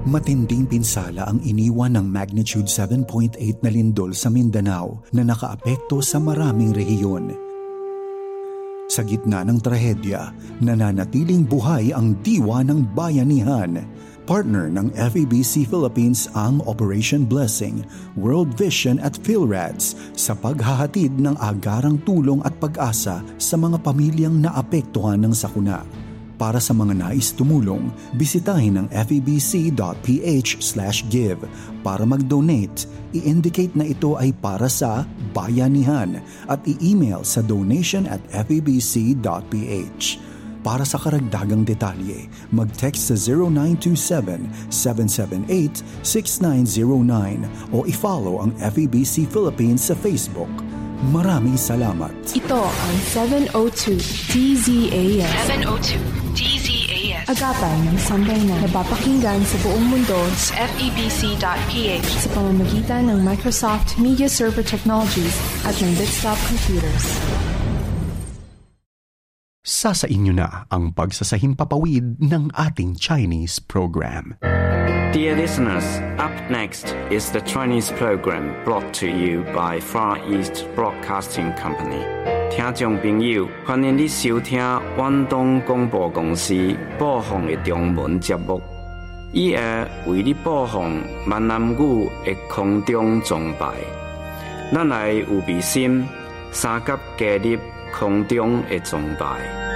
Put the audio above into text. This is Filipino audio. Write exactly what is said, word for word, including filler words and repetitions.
Matinding pinsala ang iniwan ng magnitude seven point eight na lindol sa Mindanao na nakaapekto sa maraming rehiyon. Sa gitna ng trahedya, nananatiling buhay ang diwa ng bayanihan. Partner ng F E B C Philippines ang Operation Blessing, World Vision at PhilRads sa paghahatid ng agarang tulong at pag-asa sa mga pamilyang naapektuhan ng sakuna. Para sa mga nais tumulong, bisitahin ang febc.ph slash give. Para mag-donate, i-indicate na ito ay para sa bayanihan at i-email sa donation at febc.ph. Para sa karagdagang detalye, mag-text sa zero nine two seven, seven seven eight, six nine zero nine o i-follow ang F E B C Philippines sa Facebook. Maraming salamat. Ito ang seven oh two D Z A S. seven oh two D Z A S. Agapan ng sambayanan. Napapakinggan sa buong mundo sa f e b c dot p h sa pamamagitan ng Microsoft Media Server Technologies at ng Bitstop Computers. Sasa inyo na ang pagsasahimpapawid ng ating Chinese program. Dear listeners, up next is the Chinese program brought to you by Far East Broadcasting Company. 聽眾朋友，歡迎你收聽廣東廣播公司播放的中文節目。以下為你播放閩南語的空中崇拜。咱來有備心，三甲加入空中的崇拜。